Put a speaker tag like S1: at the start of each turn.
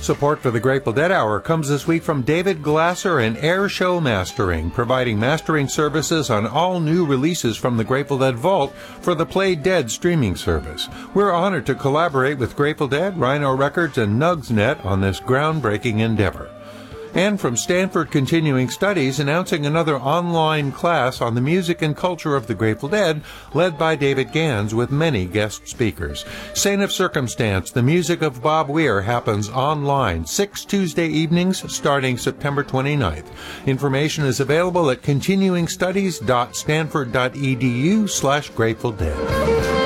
S1: Support for the Grateful Dead Hour comes this week from David Glasser and Air Show Mastering, providing mastering services on all new releases from the Grateful Dead Vault for the Play Dead streaming service. We're honored to collaborate with Grateful Dead, Rhino Records, and Nugsnet on this groundbreaking endeavor. And from Stanford Continuing Studies, announcing another online class on the music and culture of the Grateful Dead, led by David Gans with many guest speakers. Saint of Circumstance, the music of Bob Weir, happens online 6 Tuesday evenings starting September 29th. Information is available at continuingstudies.stanford.edu/Grateful Dead.